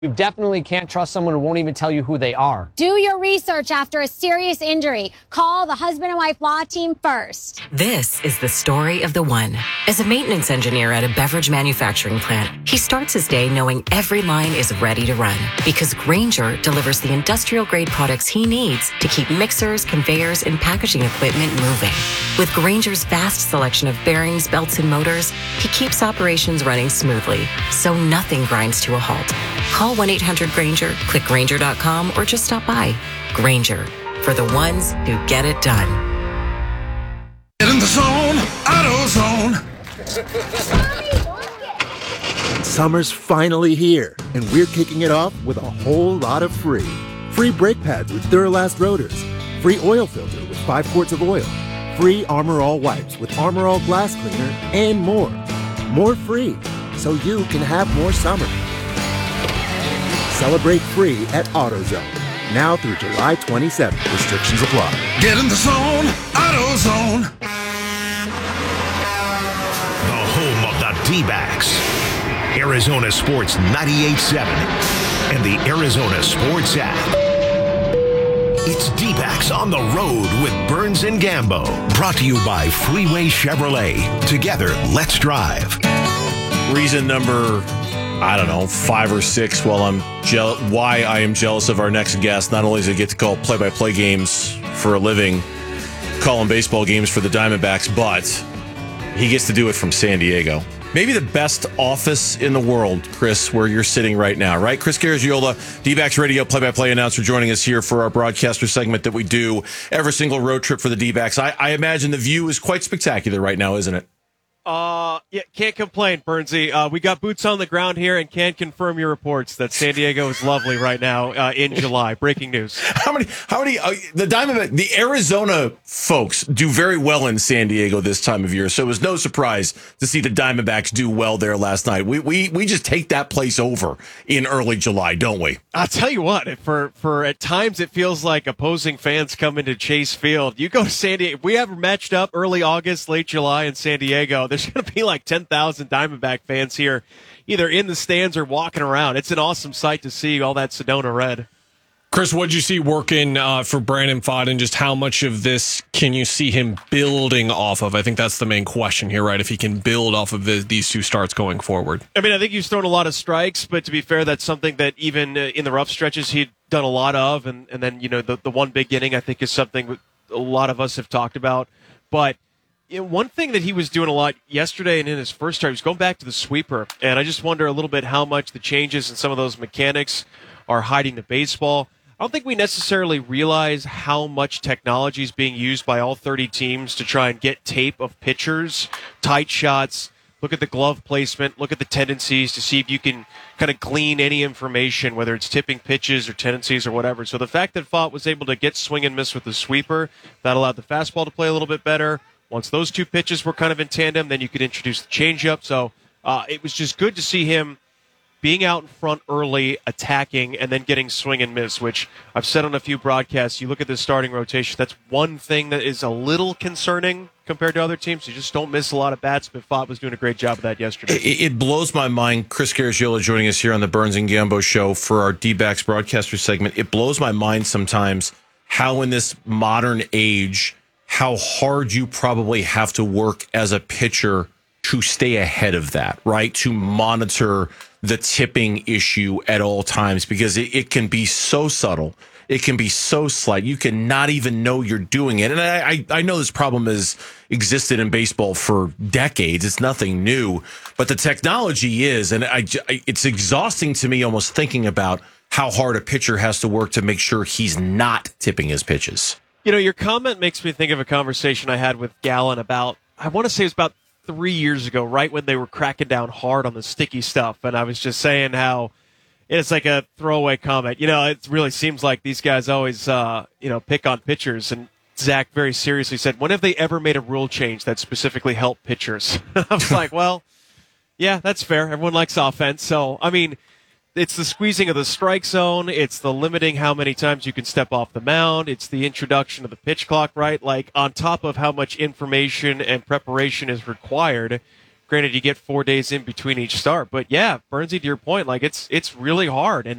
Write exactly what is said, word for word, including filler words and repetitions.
You definitely can't trust someone who won't even tell you who they are. Do your research after a serious injury. Call the husband and wife law team first. This is the story of the one. As a maintenance engineer at a beverage manufacturing plant, he starts his day knowing every line is ready to run because Grainger delivers the industrial-grade products he needs to keep mixers, conveyors, and packaging equipment moving. With Grainger's vast selection of bearings, belts, and motors, he keeps operations running smoothly, so nothing grinds to a halt. Call one eight hundred Grainger, click Grainger dot com, or just stop by. Grainger, for the ones who get it done. Get in the zone, AutoZone. Summer's finally here, and we're kicking it off with a whole lot of free. Free brake pads with Duralast rotors. Free oil filter with five quarts of oil. Free Armor All wipes with Armor All glass cleaner, and more. More free, so you can have more summer. Celebrate free at AutoZone. Now through July twenty-seventh. Restrictions apply. Get in the zone, AutoZone. The home of the D-backs. Arizona Sports ninety-eight seven and the Arizona Sports app. It's D-backs on the road with Burns and Gambo. Brought to you by Freeway Chevrolet. Together, let's drive. Reason number... I don't know, five or six while I'm jeal- why I am jealous of our next guest. Not only does he get to call play-by-play games for a living, calling baseball games for the Diamondbacks, but he gets to do it from San Diego. Maybe the best office in the world, Chris, where you're sitting right now, right? Chris Garagiola, D-backs radio play-by-play announcer, joining us here for our broadcaster segment that we do every single road trip for the D-backs. I, I imagine the view is quite spectacular right now, isn't it? Uh, yeah, can't complain, Bernsey. Uh, we got boots on the ground here and can confirm your reports that San Diego is lovely right now uh, in July. Breaking news. How many, how many, uh, the Diamondback, the Arizona folks do very well in San Diego this time of year. So it was no surprise to see the Diamondbacks do well there last night. We, we, we just take that place over in early July, don't we? I'll tell you what, for, for at times it feels like opposing fans come into Chase Field. You go to San Diego, if we have matched up early August, late July in San Diego, there's going to be like ten thousand Diamondback fans here, either in the stands or walking around. It's an awesome sight to see all that Sedona red. Chris, what did you see working uh, for Brandon Pfaadt, and just how much of this can you see him building off of? I think that's the main question here, right? If he can build off of the, these two starts going forward. I mean, I think he's thrown a lot of strikes, but to be fair, that's something that even uh, in the rough stretches he'd done a lot of. And, and then, you know, the, the one big inning I think is something a lot of us have talked about. But you know, one thing that he was doing a lot yesterday and in his first start, he was going back to the sweeper. And I just wonder a little bit how much the changes in some of those mechanics are hiding the baseball. I don't think we necessarily realize how much technology is being used by all thirty teams to try and get tape of pitchers, tight shots, look at the glove placement, look at the tendencies to see if you can kind of glean any information, whether it's tipping pitches or tendencies or whatever. So the fact that Pfaadt was able to get swing and miss with the sweeper, that allowed the fastball to play a little bit better. Once those two pitches were kind of in tandem, then you could introduce the changeup. So uh, it was just good to see him being out in front early, attacking, and then getting swing and miss, which I've said on a few broadcasts. You look at the starting rotation, that's one thing that is a little concerning compared to other teams. You just don't miss a lot of bats, but Pfaadt was doing a great job of that yesterday. It, it blows my mind. Chris Garagiola joining us here on the Burns and Gambo show for our D-backs broadcaster segment. It blows my mind sometimes how in this modern age, how hard you probably have to work as a pitcher to stay ahead of that, right? To monitor the tipping issue at all times, because it, it can be so subtle. It can be so slight. You can not even know you're doing it. And I, I, I know this problem has existed in baseball for decades. It's nothing new, but the technology is, and I, I, it's exhausting to me almost thinking about how hard a pitcher has to work to make sure he's not tipping his pitches. You know, your comment makes me think of a conversation I had with Gallen about, I want to say it was about three years ago, right when they were cracking down hard on the sticky stuff. And I was just saying how it's like a throwaway comment. You know, it really seems like these guys always, uh, you know, pick on pitchers. And Zach very seriously said, when have they ever made a rule change that specifically helped pitchers? I was like, well, yeah, that's fair. Everyone likes offense. So, I mean, it's the squeezing of the strike zone. It's the limiting how many times you can step off the mound. It's the introduction of the pitch clock, right? Like, on top of how much information and preparation is required, Granted, you get four days in between each start, but yeah, Bernsey, to your point, like it's it's really hard. And